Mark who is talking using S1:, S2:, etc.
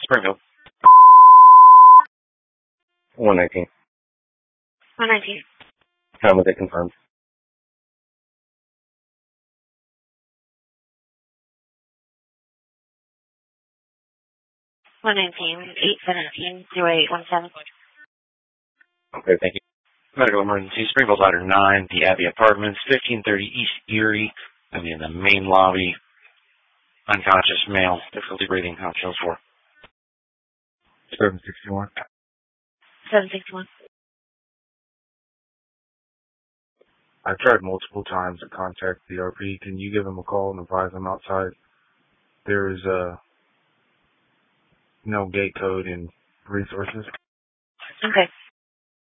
S1: Springfield. 119.
S2: 119.
S1: Time was it confirmed?
S2: $119-817-0817.
S1: Okay, thank you.
S3: Medical emergency, Springfield Ladder 9, the Abbey Apartments, 1530 East Erie. I'll be in the main lobby. Unconscious male, difficulty breathing, conscious 4.
S1: 761.
S2: 761.
S4: I tried multiple times to contact the RP. Can you give them a call and advise them outside? There is no gate code and resources.
S2: Okay.